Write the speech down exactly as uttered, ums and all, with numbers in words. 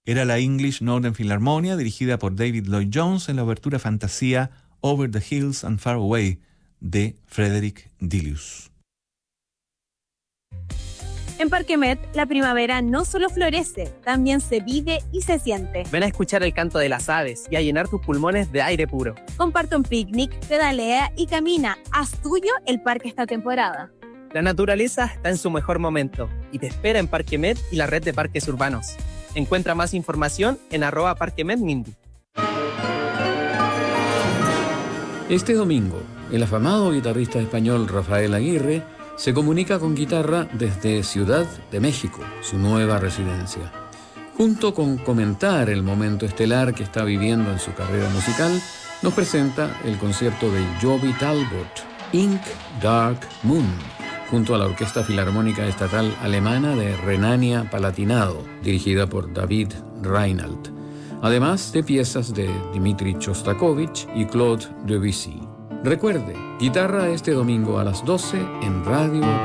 Era la English Northern Philharmonia, dirigida por David Lloyd Jones, en la obertura fantasía Over the Hills and Far Away de Frederick Delius. En Parque Met, la primavera no solo florece, también se vive y se siente. Ven a escuchar el canto de las aves y a llenar tus pulmones de aire puro. Comparte un picnic, pedalea y camina. Haz tuyo el parque esta temporada. La naturaleza está en su mejor momento y te espera en Parque Met y la red de parques urbanos. Encuentra más información en arroba Parque Met Mindy. Este domingo, el afamado guitarrista español Rafael Aguirre se comunica con guitarra desde Ciudad de México, su nueva residencia. Junto con comentar el momento estelar que está viviendo en su carrera musical, nos presenta el concierto de Joby Talbot, Ink Dark Moon, junto a la Orquesta Filarmónica Estatal Alemana de Renania-Palatinado, dirigida por David Reinhardt, además de piezas de Dmitri Shostakovich y Claude Debussy. Recuerde, guitarra este domingo a las doce en Radio